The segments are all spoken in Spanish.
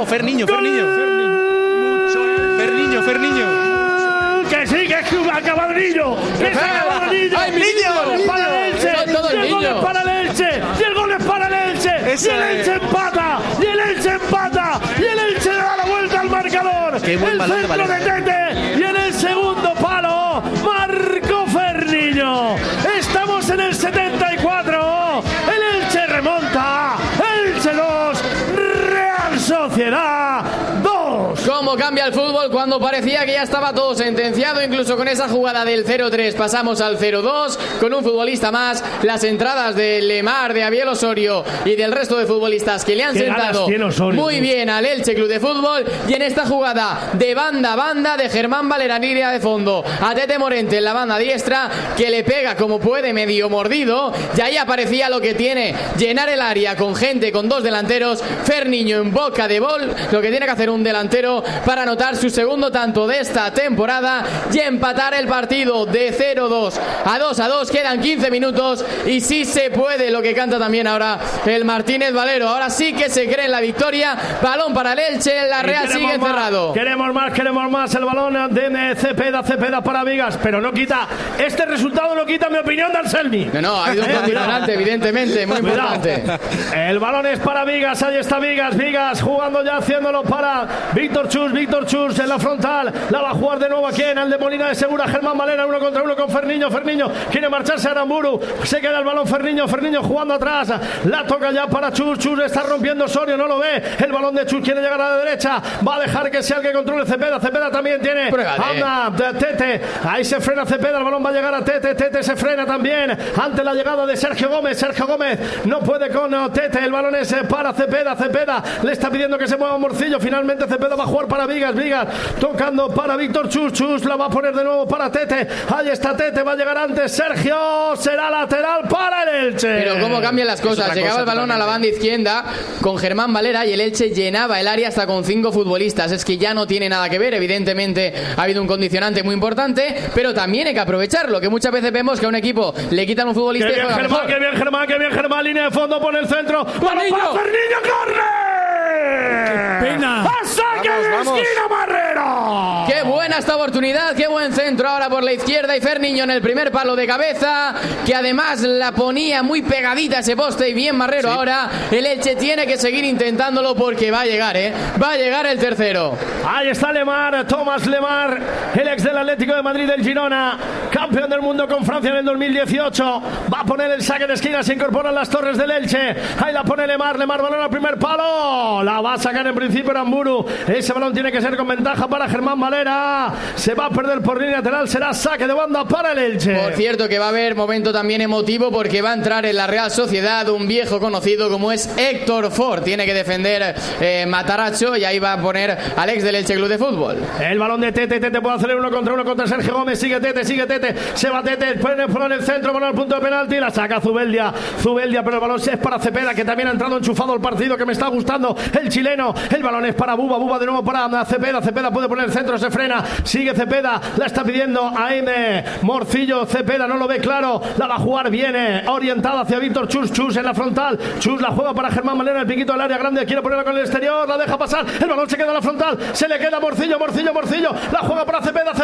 No, Ferniño. Que sí, que es acabado el niño. Que se ha acabado el niño. ¡Ay, niño! Para el Elche. Y el gol es para el Elche. Y el gol es para el Elche. Y el Elche empata. Y el Elche empata. Y el Elche da la vuelta al marcador. Qué buen balón de centro de Tete. Y en el segundo palo marcó Ferniño. Estamos en el 74. El Elche remonta. Elche 2. Real Sociedad 2. ¿Cómo cambia el fútbol cuando parecía que ya estaba todo sentenciado? Incluso con esa jugada del 0-3 pasamos al 0-2 con un futbolista más. Las entradas de Lemar, de Abiel Osorio y del resto de futbolistas que le han sentado muy bien al Elche Club de Fútbol. Y en esta jugada de banda a banda de Germán Valera de fondo a Tete Morente en la banda diestra, que le pega como puede, medio mordido, y ahí aparecía lo que tiene: llenar el área con gente, con dos delanteros. Ferniño en boca de gol, lo que tiene que hacer un delantero para anotar su segundo tanto de esta temporada y empatar el partido de 0-2 a 2-2. Quedan 15 minutos y sí se puede, lo que canta también ahora el Martínez Valero. Ahora sí que se cree en la victoria. Balón para el Elche, la Real sigue encerrado. Queremos más. El balón de Cepeda para Vigas, pero no quita, este resultado no quita mi opinión de Anselmi. No, ha habido un condicionante, evidentemente, muy importante. El balón es para Vigas, ahí está Vigas jugando ya, haciéndolo para Víctor Chus en la frontal. La va a jugar de nuevo aquí en el de Molina de Segura. Germán Valera 1 contra 1 con Ferniño. Quiere marcharse a Aramburu. Se queda el balón Ferniño jugando atrás. La toca ya para Chus. Está rompiendo Osorio, no lo ve. El balón de Chus quiere llegar a la derecha. Va a dejar que sea el que controle Cepeda. Cepeda también tiene. Anda, Tete. Ahí se frena Cepeda. El balón va a llegar a Tete. Tete se frena también ante la llegada de Sergio Gómez. Sergio Gómez no puede con Tete. El balón es para Cepeda. Cepeda le está pidiendo que se mueva Morcillo. Finalmente Cepeda va a jugar para Vigas tocando para Víctor Chus la va a poner de nuevo para Tete. Ahí está Tete, va a llegar antes Sergio, será lateral para el Elche. Pero cómo cambian las cosas. Llegaba el balón a la banda izquierda con Germán Valera y el Elche llenaba el área hasta con 5 futbolistas. Es que ya no tiene nada que ver. Evidentemente ha habido un condicionante muy importante, pero también hay que aprovecharlo, que muchas veces vemos que a un equipo le quitan un futbolista. Qué bien Germán, línea de fondo, pone el centro. ¡Balón para Ferniño, corre! ¡Qué pena! ¡Vamos! ¡Esquina, Marrero! ¡Qué buena esta oportunidad! ¡Qué buen centro ahora por la izquierda! Y Ferniño en el primer palo de cabeza, que además la ponía muy pegadita a ese poste. Y bien Marrero. Sí. Ahora el Elche tiene que seguir intentándolo porque va a llegar, va a llegar el tercero. Ahí está Lemar, Tomás Lemar, el ex del Atlético de Madrid del Girona, campeón del mundo con Francia en el 2018. Va a poner el saque de esquina, se incorporan las torres del Elche. Ahí la pone Lemar, balón al primer palo. La va a sacar en principio Aramburu. Ese balón tiene que ser con ventaja para Germán Valera. Se va a perder por línea lateral. Será saque de banda para el Elche. Por cierto, que va a haber momento también emotivo porque va a entrar en la Real Sociedad un viejo conocido como es Héctor Ford. Tiene que defender Matarazzo y ahí va a poner al ex del Elche Club de Fútbol. El balón de Tete puede hacer 1 contra Sergio Gómez. Sigue Tete. Se va Tete, pone en el centro, balón al punto de penalti. La saca Zubeldia, pero el balón es para Cepeda, que también ha entrado enchufado el partido, que me está gustando el chileno. El balón es para Buba de nuevo para Cepeda puede poner el centro, se frena, sigue Cepeda, la está pidiendo a Morcillo. Cepeda no lo ve claro, la va a jugar, viene orientada hacia Víctor Chus en la frontal. Chus la juega para Germán Valera, el piquito del área grande, quiere ponerla con el exterior, la deja pasar, el balón se queda en la frontal, se le queda Morcillo, la juega para Cepeda.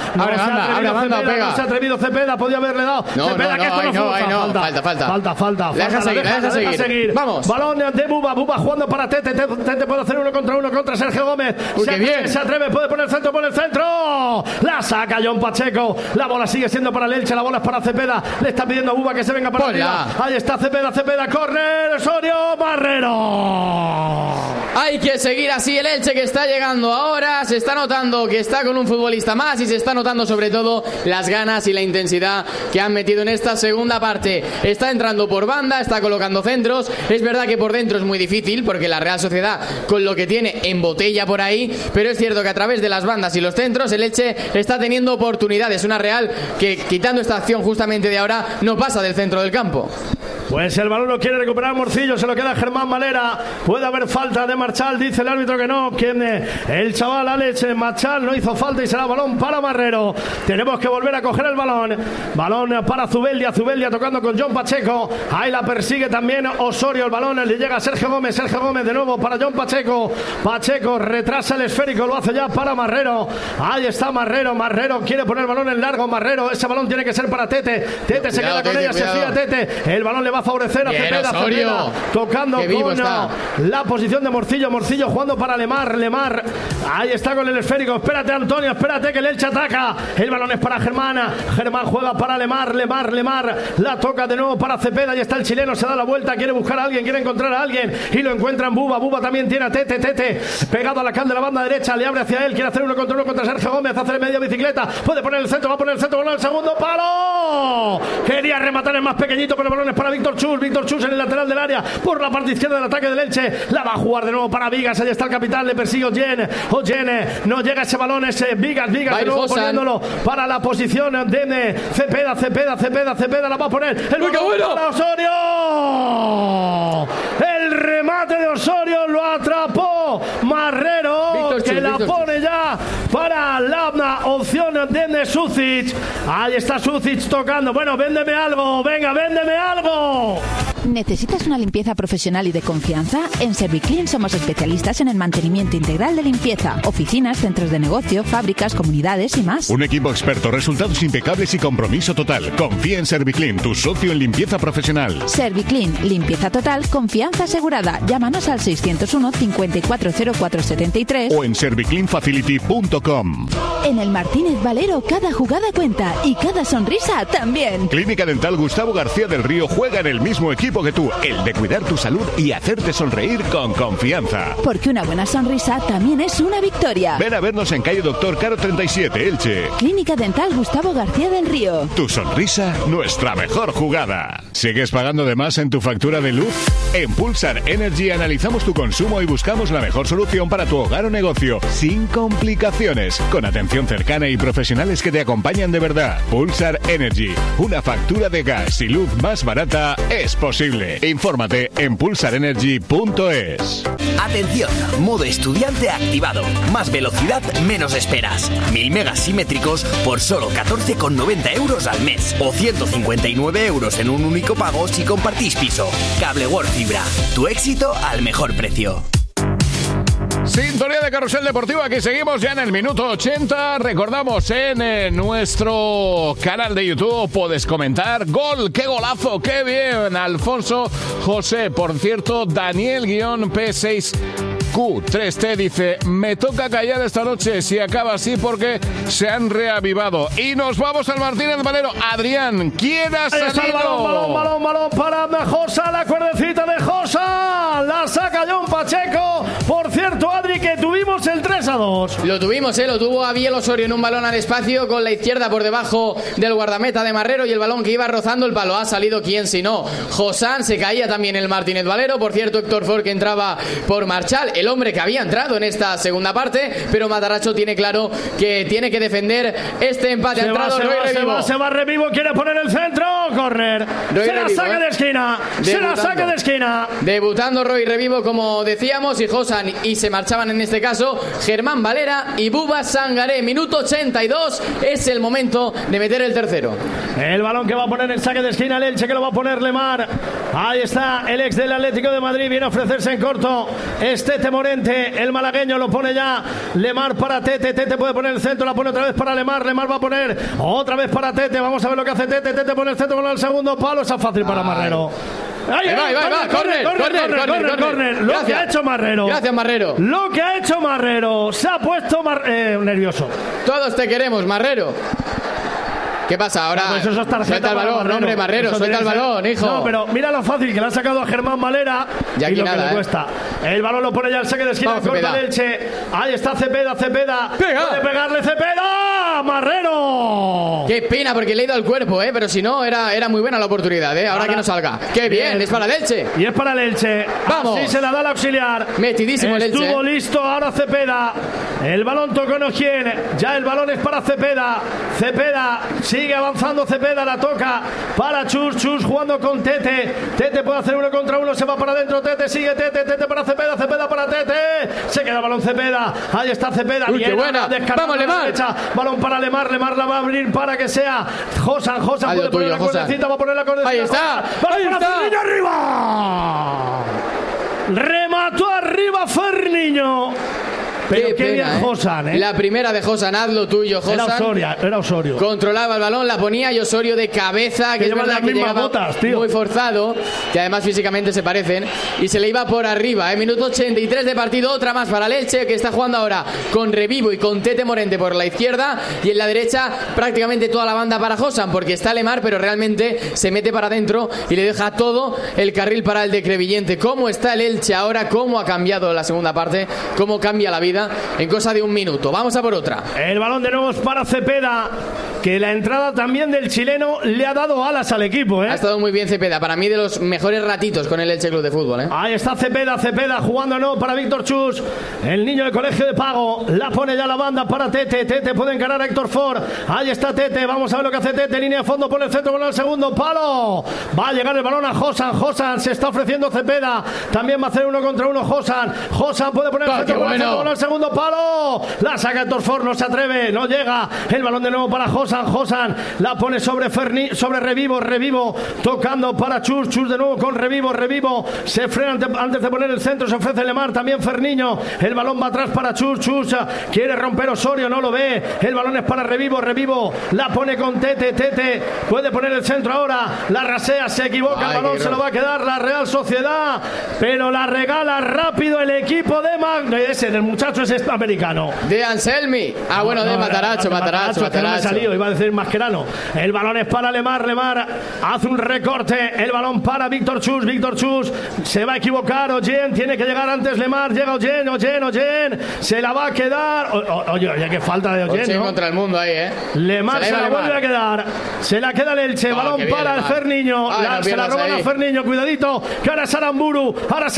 No se ha atrevido Cepeda, podía haberle dado. Cepeda, que esto no falta. Deja seguir. Vamos. Balón de Buba jugando para Tete puede hacer 1 contra Sergio Gómez. Se atreve, puede poner el centro. La saca John Pacheco. La bola sigue siendo para el Elche. La bola es para Cepeda. Le está pidiendo a Buba que se venga para arriba. Ahí está Cepeda. Córner. Osorio, Marrero. Hay que seguir así el Elche, que está llegando ahora. Se está notando que está con un futbolista más y se está notando sobre todo las ganas y la intensidad que han metido en esta segunda parte. Está entrando por banda, está colocando centros. Es verdad que por dentro es muy difícil porque la Real Sociedad, con lo que tiene, embotella por ahí, pero es cierto que a través de las bandas y los centros el Elche está teniendo oportunidades. Una Real que, quitando esta acción justamente de ahora, no pasa del centro del campo. Pues el balón lo quiere recuperar Morcillo, se lo queda Germán Valera. Puede haber falta de Marchal, dice el árbitro que no. El chaval Alex Marchal no hizo falta y será balón para Marrero. Tenemos que volver a coger el balón. Balón para Zubeldia tocando con John Pacheco. Ahí la persigue también Osorio. El balón le llega a Sergio Gómez de nuevo para John Pacheco. Pacheco retrasa el esférico, lo hace ya para Marrero. Ahí está Marrero quiere poner el balón en largo. Marrero, ese balón tiene que ser para Tete. Tete se queda con ella, se fía Tete. El balón le va a favorecer a Cepeda. Tocando con la posición de Morcillo jugando para Lemar. Ahí está con el esférico. Espérate, Antonio, espérate que el Elche ataca. El balón es para Germán juega para Lemar. La toca de nuevo para Cepeda. Ahí está el chileno, se da la vuelta, quiere buscar a alguien, quiere encontrar a alguien y lo encuentra en Buba también tiene a Tete pegado a la cal de la banda derecha, le abre hacia él, quiere hacer uno contra Sergio Gómez, hace media bicicleta, puede poner el centro, balón al segundo palo. Quería rematar el más pequeñito, pero el balón es para Víctor Chus en el lateral del área, por la parte izquierda del ataque del Elche. La va a jugar de nuevo para Vigas. Ahí está el capitán, le persigue Ollene. No llega ese balón, ese Vigas de nuevo poniéndolo para la posición de Cepeda. La va a poner el balón para Osorio. El remate de Osorio lo atrapó Marrero, que la pone ya para la opción de Sucic. Ahí está Sucic tocando. Bueno, véndeme algo, venga, véndeme algo. ¿Necesitas una limpieza profesional y de confianza? En Serviclean somos especialistas en el mantenimiento integral de limpieza, oficinas, centros de negocio, fábricas, comunidades y más. Un equipo experto, resultados impecables y compromiso total. Confía en Serviclean, tu socio en limpieza profesional. Serviclean, limpieza total, confianza asegurada. Llámanos al 601 540473 o en servicleanfacility.com. En el Martínez Valero cada jugada cuenta y cada sonrisa también. Clínica Dental Gustavo García del Río juega en el mismo equipo que tú, el de cuidar tu salud y hacerte sonreír con confianza. Porque una buena sonrisa también es una victoria. Ven a vernos en calle Doctor Caro 37, Elche. Clínica Dental Gustavo García del Río. Tu sonrisa, nuestra mejor jugada. ¿Sigues pagando de más en tu factura de luz? En Pulsar Energy analizamos tu consumo y buscamos la mejor solución para tu hogar o negocio, sin complicaciones, con atención cercana y profesionales que te acompañan de verdad. Pulsar Energy, una factura de gas y luz más barata es posible. Infórmate en pulsarenergy.es. Atención, modo estudiante activado. Más velocidad, menos esperas. 1000 megas simétricos por solo 14,90 euros al mes. O 159 euros en un único pago si compartís piso. Cable World Fibra. Tu éxito al mejor precio. Sintonía de Carrusel Deportivo, aquí seguimos ya en el minuto 80. Recordamos en nuestro canal de YouTube puedes comentar. Gol, qué golazo, qué bien, Alfonso José. Por cierto, Daniel-P6Q3T dice: me toca callar esta noche si acaba así porque se han reavivado. Y nos vamos al Martínez Valero. Adrián, ¿quién ha salido? Balón para Josa, la cuerdecita de Josa. La saca John Pacheco. Por cierto, Adri, que tuvimos el 3-2. Lo tuvimos, lo tuvo Abiel Osorio en un balón al espacio con la izquierda por debajo del guardameta de Marrero y el balón que iba rozando el palo. Ha salido quién si no. Josán, se caía también el Martínez Valero. Por cierto, Héctor Ford, que entraba por Marchal, el hombre que había entrado en esta segunda parte, pero Mataracho tiene claro que tiene que defender este empate. Ha entrado Roy Revivo. Se va Revivo, quiere poner el centro, correr. Se la saca de esquina. Se la saca de esquina. Debutando Roy Revivo, como decíamos, y Josan, y se marchaban en este caso Germán Valera y Buba Sangaré. Minuto 82, es el momento de meter el tercero. El balón que va a poner el saque de esquina el Elche, que lo va a poner Lemar. Ahí está el ex del Atlético de Madrid, viene a ofrecerse en corto. Tete Morente, el malagueño, lo pone ya Lemar para Tete. Tete puede poner el centro, la pone otra vez para Lemar. Lemar va a poner otra vez para Tete. Vamos a ver lo que hace Tete. Tete pone el centro con el segundo palo. Esa fácil para Marrero. Ahí va, corner. Lo que ha hecho Marrero. Gracias, Marrero. Lo que ha hecho Marrero. Se ha puesto nervioso. Todos te queremos, Marrero. ¿Qué pasa ahora? Pues eso es tarjeta. Suelta el balón, hombre, Marrero, eso suelta el balón, hijo. No, pero mira lo fácil que le ha sacado a Germán Valera. Ya y lo nada, que le cuesta. El balón lo pone ya el saque de esquina, corta el Elche. Ahí está Cepeda. ¡Pega! Puede pegarle Cepeda. Marrero. Qué pena, porque le he ido al cuerpo, pero si no, era muy buena la oportunidad, Ahora que no salga. ¡Qué bien! Es para el Elche. Y es para el Elche. ¡Vamos! Así se la da el auxiliar. Metidísimo el Elche. Estuvo listo ahora Cepeda. El balón tocó no quién. Ya el balón es para Cepeda. Cepeda sigue avanzando. Cepeda la toca para Chus. Chus jugando con Tete. Tete puede hacer 1 contra 1. Se va para adentro. Tete sigue. Tete para Cepeda. Cepeda para Tete. Se queda el balón Cepeda. Ahí está Cepeda. Uy, qué buena. Vamos, Lemar. Balón para Lemar. Lemar la va a abrir para que sea Josan. Josan puede poner la cordecita. Va a poner la cordecita. Ahí está. Ahí está. Ferniño arriba. Remató arriba Ferniño. Pero qué bien Josan, ¿eh? La primera de Josan, haz lo tuyo, Josan. Era Osorio. Controlaba el balón, la ponía y Osorio de cabeza, que es verdad que llegaba muy forzado, que además físicamente se parecen, y se le iba por arriba. Minuto 83 de partido, otra más para el Elche, que está jugando ahora con Revivo y con Tete Morente por la izquierda, y en la derecha prácticamente toda la banda para Josan, porque está Lemar, pero realmente se mete para adentro y le deja todo el carril para el de Crevillente. ¿Cómo está el Elche ahora? ¿Cómo ha cambiado la segunda parte? ¿Cómo cambia la vida en cosa de un minuto? Vamos a por otra. El balón de nuevo es para Cepeda, que la entrada también del chileno le ha dado alas al equipo, ¿eh? Ha estado muy bien Cepeda, para mí de los mejores ratitos con el Elche Club de Fútbol, ¿eh? Ahí está Cepeda jugando no para Víctor Chus, el niño del colegio de pago, la pone ya la banda para Tete. Tete puede encarar a Héctor Ford. Ahí está Tete, vamos a ver lo que hace Tete, línea de fondo por el centro, por el segundo palo, va a llegar el balón a Josan. Josan se está ofreciendo Cepeda, también va a hacer 1 contra 1 Josan. Josan puede poner el centro por el segundo palo, la saca Héctor Ford, no se atreve, no llega, el balón de nuevo para Josan. Josan la pone sobre Revivo. Revivo tocando para Chus. Chus de nuevo con Revivo. Se frena antes de poner el centro, se ofrece Lemar, también Ferniño, el balón va atrás para Chus. Chus quiere romper Osorio, no lo ve, el balón es para Revivo. La pone con Tete. Tete puede poner el centro ahora, la rasea, se equivoca. El balón se lo va a quedar la Real Sociedad, pero la regala rápido el equipo de el muchacho es americano, de Anselmi, de Mataracho. Que no me salió, iba a decir Mascherano. El balón es para Lemar hace un recorte, el balón para Víctor Chus. Víctor Chus se va a equivocar, Ollén tiene que llegar antes Lemar, llega Ollén, se la va a quedar. Oye, qué falta de Ollén, ¿no? Contra el mundo ahí, Lemar se la vuelve a quedar, se la queda el Elche, balón para el Ferniño, se la roban a Ferniño, cuidadito, que ahora es Aramburu,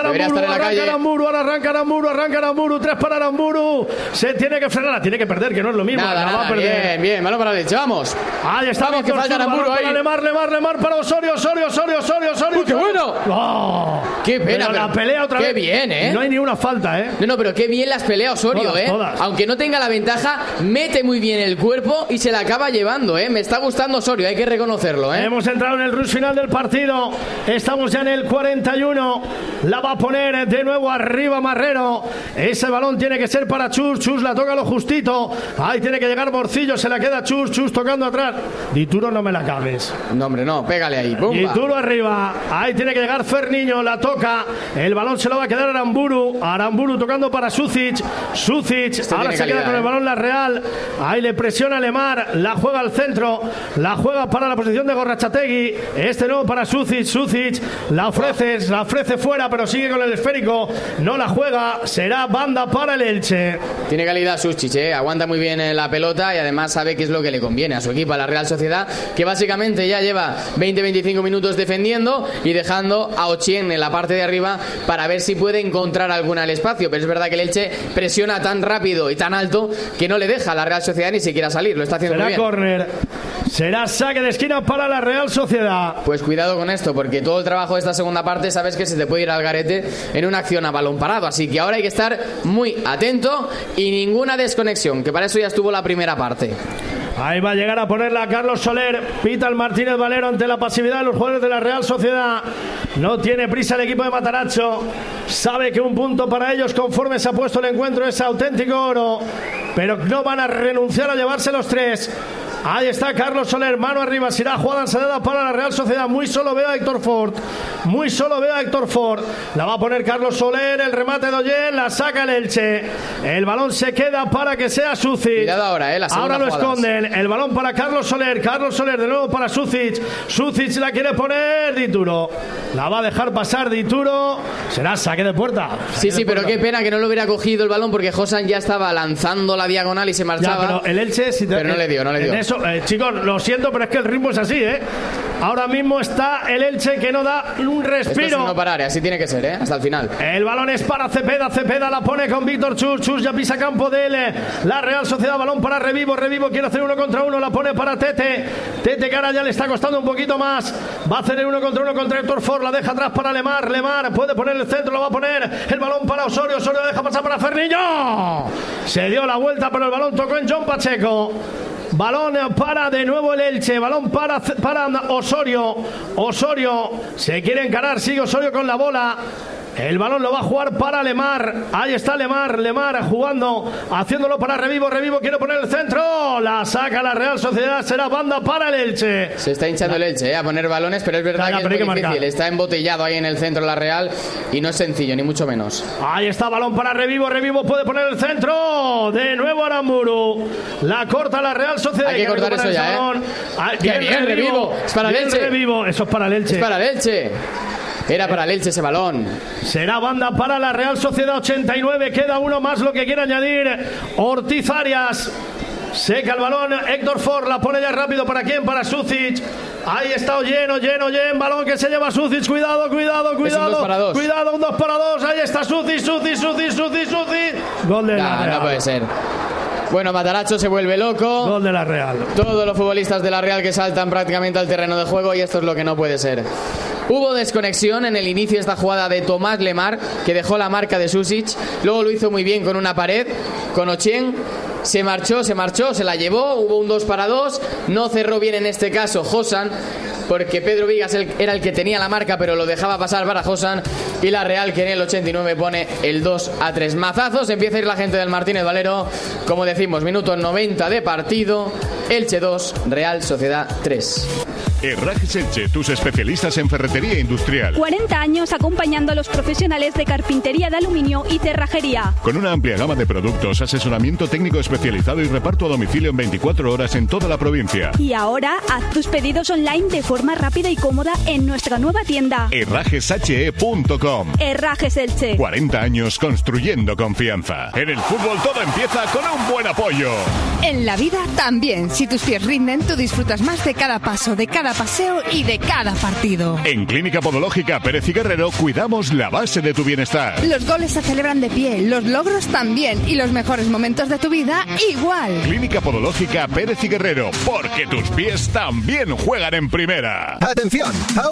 arranca Aramburu, 3 para Aramburu, se tiene que frenar, tiene que perder, que no es lo mismo. Va a perder. Bien, balón para el Elche, vamos. Ahí está, vamos, que falta Aramburu ahí. Lemar para Osorio. ¡Uy, qué bueno! ¡Qué pena! Pero la pelea otra vez. ¡Qué bien, No hay ni una falta, No, pero qué bien las pelea Osorio, todas. Aunque no tenga la ventaja, mete muy bien el cuerpo y se la acaba llevando, Me está gustando Osorio, hay que reconocerlo, Hemos entrado en el rush final del partido. Estamos ya en el 41. La va a poner de nuevo arriba Marrero. Ese balón tiene que ser para Chus. Chus la toca lo justito. Ahí tiene que llegar Morcillo, se la queda Chus tocando atrás. Dituro, no me la cagues. No, hombre, no, pégale ahí. Dituro arriba. Ahí tiene que llegar Ferniño, la toca. El balón se lo va a quedar Aramburu tocando para Sucic. Ahora se queda con el balón la Real. Ahí le presiona Lemar. La juega al centro. La juega para la posición de Gorrachategui. Nuevo para Sucic. La ofrece fuera, pero sigue con el esférico. No la juega. Será banda para el Elche. Tiene calidad Sucic, aguanta muy bien la pelota y además sabe qué es lo que le conviene a su equipo, a la Real Sociedad, que básicamente ya lleva 20-25 minutos defendiendo y dejando a Ollén en la parte de arriba para ver si puede encontrar alguna al espacio, pero es verdad que el Elche presiona tan rápido y tan alto que no le deja a la Real Sociedad ni siquiera salir, lo está haciendo muy bien. Será córner, será saque de esquina para la Real Sociedad. Pues cuidado con esto, porque todo el trabajo de esta segunda parte sabes que se te puede ir al garete en una acción a balón parado, así que ahora hay que estar muy atento y ninguna desconexión, que para eso ya estuvo la primera parte. Ahí va a llegar a ponerla Carlos Soler. Pita el Martínez Valero ante la pasividad de los jugadores de la Real Sociedad. No tiene prisa el equipo de Mataracho. Sabe que un punto para ellos conforme se ha puesto el encuentro es auténtico oro, pero no van a renunciar a llevarse los 3. Ahí está Carlos Soler, mano arriba, será jugada ensayada para la Real Sociedad. Muy solo veo a Héctor Ford. La va a poner Carlos Soler, el remate de Ollén, la saca el Elche. El balón se queda para que sea Sucic. Cuidado ahora, ahora lo esconden. El balón para Carlos Soler de nuevo para Sucic. Sucic la quiere poner Dituro. La va a dejar pasar Dituro. Será saque de puerta. Sí, pero qué pena que no lo hubiera cogido el balón porque Josan ya estaba lanzando la diagonal y se marchaba. Ya, pero el Elche, pero no le dio. Chicos, lo siento, pero es que el ritmo es así, Ahora mismo está el Elche que no da un respiro. Esto es no parar, así tiene que ser, hasta el final. El balón es para Cepeda. Cepeda la pone con Víctor Chus. Chus ya pisa campo de él. La Real Sociedad, balón para Revivo. Revivo quiere hacer 1 contra 1. La pone para Tete. Tete, que ahora ya le está costando un poquito más. Va a hacer el 1 contra 1 contra Héctor Ford. La deja atrás para Lemar. Lemar puede poner el centro, lo va a poner. El balón para Osorio. Osorio la deja pasar para Ferniño. Se dio la vuelta, pero el balón tocó en John Pacheco. Balón para de nuevo el Elche. Balón para Osorio. Osorio se quiere encarar. Sigue Osorio con la bola. El balón lo va a jugar para Lemar. Ahí está Lemar. Lemar jugando, haciéndolo para Revivo. Revivo quiere poner el centro. La saca la Real Sociedad. Será banda para el Elche. Se está hinchando el Elche a poner balones, pero es verdad que es muy difícil. Marcar. Está embotellado ahí en el centro la Real y no es sencillo, ni mucho menos. Ahí está, balón para Revivo. Revivo puede poner el centro. De nuevo Aramburu. La corta la Real Sociedad. Hay que cortar eso ya, Bien, Revivo. Es para el Elche. Revivo. Eso es para el Elche. Es para el Elche. Era para el Elche ese balón. Será banda para la Real Sociedad. 89. Queda uno más, lo que quiere añadir Ortiz Arias. Seca el balón Héctor Ford. La pone ya rápido. ¿Para quién? Para Sucic. Ahí está lleno. Balón que se lleva Sucic. Cuidado. Cuidado, un 2 para 2. Ahí está Sucic. Gol de la Real. No puede ser. Bueno, Mataracho se vuelve loco. Gol de la Real. Todos los futbolistas de la Real que saltan prácticamente al terreno de juego, y esto es lo que no puede ser. Hubo desconexión en el inicio de esta jugada de Tomás Lemar, que dejó la marca de Susic. Luego lo hizo muy bien con una pared, con Ochien. Se marchó, se la llevó. Hubo un 2 para 2. No cerró bien en este caso Josan, porque Pedro Vigas era el que tenía la marca, pero lo dejaba pasar para Josan. Y la Real, que en el 89 pone el 2-3. Mazazos, empieza a ir la gente del Martínez Valero. Como decimos, minuto 90 de partido. Elche 2, Real Sociedad 3. Herrajes Elche, tus especialistas en ferretería industrial. 40 años acompañando a los profesionales de carpintería de aluminio y cerrajería. Con una amplia gama de productos, asesoramiento técnico especializado y reparto a domicilio en 24 horas en toda la provincia. Y ahora, haz tus pedidos online de forma rápida y cómoda en nuestra nueva tienda. herrajeshe.com. Herrajes Elche. 40 años construyendo confianza. En el fútbol todo empieza con un buen apoyo. En la vida también. Si tus pies rinden, tú disfrutas más de cada paso, de cada paseo y de cada partido. En Clínica Podológica Pérez y Guerrero cuidamos la base de tu bienestar. Los goles se celebran de pie, los logros también, y los mejores momentos de tu vida igual. Clínica Podológica Pérez y Guerrero, porque tus pies también juegan en primera. ¡Atención!